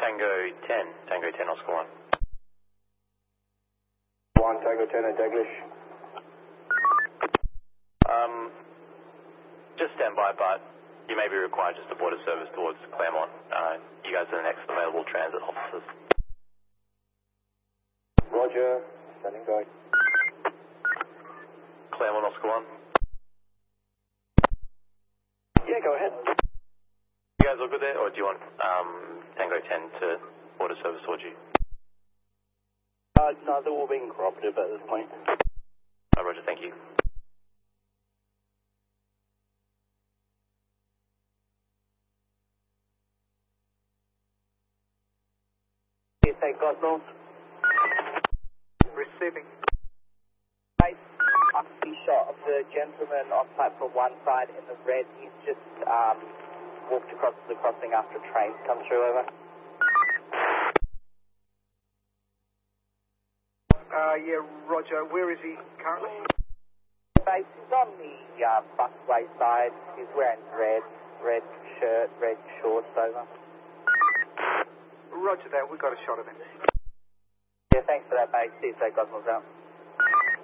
Tango 10, Oscar 1. 1, Tango 10 at Daglish. Just stand by, but you may be required just to board a service towards Claremont. You guys are the next available transit officers. Roger, standing by. Claremont, Oscar 1. Yeah, go ahead. You guys all good there, or do you want Tango 10 to board a service towards you? No, they're all being cooperative at this point. Roger, thank you. PSA Cosmos. Receiving. I see shot of the gentleman on platform 1 side in the red. He's just walked across the crossing after trains come through, over. Yeah, Roger. Where is he currently? Base, he's on the busway side. He's wearing red shirt, red shorts, over. Roger that. We got a shot of him. Yeah, thanks for that, mate. PSA Cosmos out.